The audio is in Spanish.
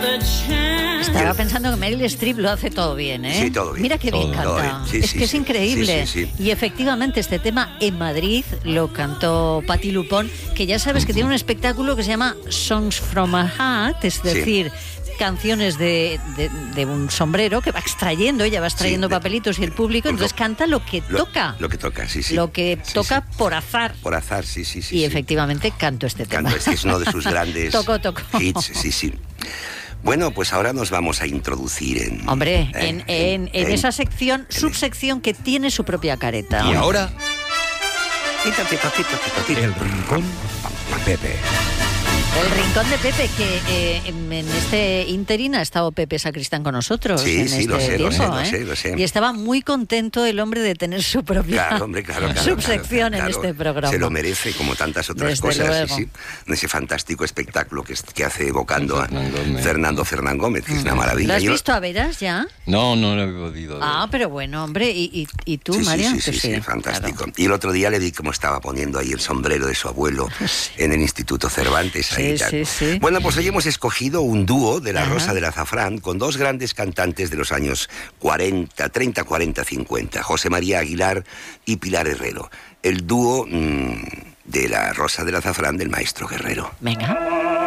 Estaba pensando que Meryl Streep lo hace todo bien, ¿eh? Sí, todo bien. Mira qué bien Todo canta. bien. Sí, Es sí, que es sí. increíble. Sí, sí, sí. Y efectivamente este tema en Madrid lo cantó Patti Lupón, que ya sabes que tiene un espectáculo que se llama Songs from a Hat, es decir, canciones de un sombrero que va extrayendo, ella va extrayendo papelitos y el público, entonces canta lo que toca. Lo que toca, sí, sí. Lo que toca por azar. Por azar, sí, sí, sí. Y sí. efectivamente canto este tema. Canto, es uno de sus grandes Toco. hits, sí, sí. Bueno, pues ahora nos vamos a introducir en... Hombre, en esa sección, subsección que tiene su propia careta. Y ahora, el el rincón de Pepe. El rincón de Pepe, que en este interín ha estado Pepe Sacristán con nosotros. Sí, en sí, este lo sé, lo tiempo, lo sé. Y estaba muy contento el hombre de tener su propia subsección claro, en este programa. Se lo merece, como tantas otras Desde cosas. luego. Sí, en ese fantástico espectáculo que hace evocando a Fernando Fernán Gómez, que es una maravilla. ¿Lo has visto a veras ya? No lo he podido ver. Ah, pero bueno, hombre. ¿Y tú, Sí, María? sí, fantástico. Claro. Y el otro día le vi cómo estaba poniendo ahí el sombrero de su abuelo en el Instituto Cervantes. Ahí, sí. Bueno, pues hoy hemos escogido un dúo de La Rosa del Azafrán con dos grandes cantantes de los años 30, 40, 50, José María Aguilar y Pilar Herrero. El dúo de La Rosa del Azafrán del maestro Guerrero. Venga.